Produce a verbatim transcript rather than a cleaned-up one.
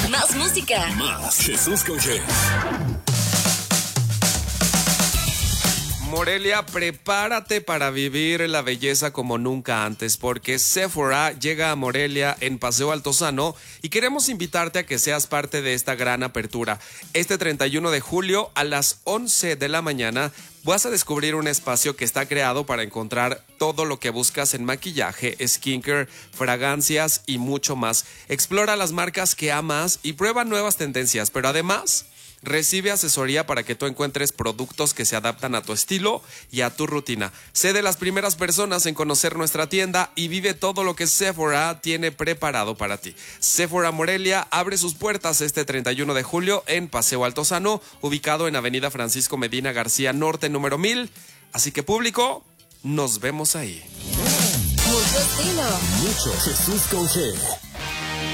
Más música. Más Jesús con G. Morelia, prepárate para vivir la belleza como nunca antes, porque Sephora llega a Morelia en Paseo Altozano y queremos invitarte a que seas parte de esta gran apertura. Este treinta y uno de julio a las once de la mañana vas a descubrir un espacio que está creado para encontrar todo lo que buscas en maquillaje, skincare, fragancias y mucho más. Explora las marcas que amas y prueba nuevas tendencias, pero además recibe asesoría para que tú encuentres productos que se adaptan a tu estilo y a tu rutina. Sé de las primeras personas en conocer nuestra tienda y vive todo lo que Sephora tiene preparado para ti. Sephora Morelia abre sus puertas este treinta y uno de julio en Paseo Altozano, ubicado en Avenida Francisco Medina García Norte, número mil. Así que, público, nos vemos ahí. Mucho estilo. Mucho Jesús con G.